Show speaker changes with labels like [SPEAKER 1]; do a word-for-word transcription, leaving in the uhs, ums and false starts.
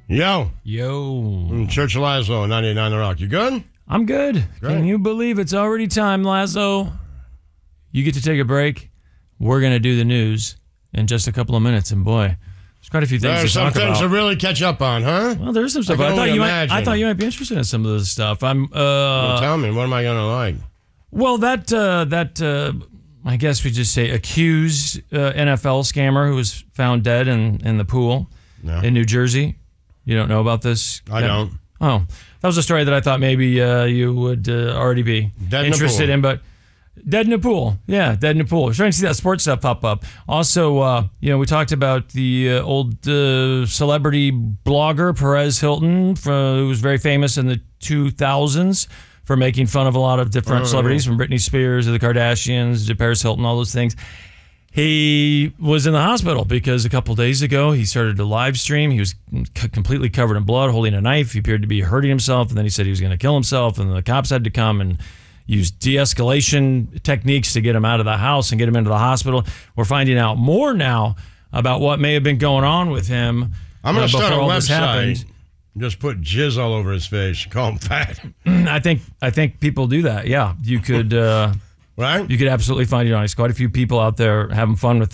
[SPEAKER 1] Yo.
[SPEAKER 2] Yo.
[SPEAKER 1] Mm, Church of Lazo, ninety-eight point nine The Rock. You good?
[SPEAKER 2] I'm good.
[SPEAKER 1] Great.
[SPEAKER 2] Can you believe it's already time, Lazo? You get to take a break. We're going to do the news in just a couple of minutes. And boy, there's quite a few things
[SPEAKER 1] There's
[SPEAKER 2] to
[SPEAKER 1] some
[SPEAKER 2] talk
[SPEAKER 1] things
[SPEAKER 2] about.
[SPEAKER 1] to really catch up on, huh?
[SPEAKER 2] Well, there's some stuff.
[SPEAKER 1] I
[SPEAKER 2] I,
[SPEAKER 1] can
[SPEAKER 2] thought
[SPEAKER 1] only
[SPEAKER 2] you might.
[SPEAKER 1] imagine.
[SPEAKER 2] I thought you might be interested in some of this stuff. I'm. Uh,
[SPEAKER 1] Well, tell me, what am I going to like?
[SPEAKER 2] Well, that uh, that uh, I guess we just say accused uh, N F L scammer who was found dead in, in the pool
[SPEAKER 1] Yeah.
[SPEAKER 2] in New Jersey. You don't know about this?
[SPEAKER 1] I
[SPEAKER 2] Yeah.
[SPEAKER 1] don't.
[SPEAKER 2] Oh, that was a story that I thought maybe uh, you would uh, already be
[SPEAKER 1] Dead in the
[SPEAKER 2] interested
[SPEAKER 1] pool.
[SPEAKER 2] in, but dead in the pool. Yeah, dead in the pool. We're starting to see that sports stuff pop up. Also, uh, you know, we talked about the uh, old uh, celebrity blogger Perez Hilton, from, who was very famous in the two thousands for making fun of a lot of different
[SPEAKER 1] Oh,
[SPEAKER 2] celebrities, from Britney Spears to the Kardashians to Paris Hilton, all those things. He was in the hospital because a couple days ago he started to live stream. He was c- completely covered in blood, holding a knife. He appeared to be hurting himself, and then he said he was going to kill himself. And the cops had to come and use de-escalation techniques to get him out of the house and get him into the hospital. We're finding out more now about what may have been going on with him.
[SPEAKER 1] I'm going
[SPEAKER 2] uh,
[SPEAKER 1] to start a
[SPEAKER 2] before all this
[SPEAKER 1] website.
[SPEAKER 2] happened.
[SPEAKER 1] Just put jizz all over his face. Call him fat.
[SPEAKER 2] I think I think people do that. Yeah, you could. Uh,
[SPEAKER 1] Right?
[SPEAKER 2] You could absolutely find it on. There's quite a few people out there having fun with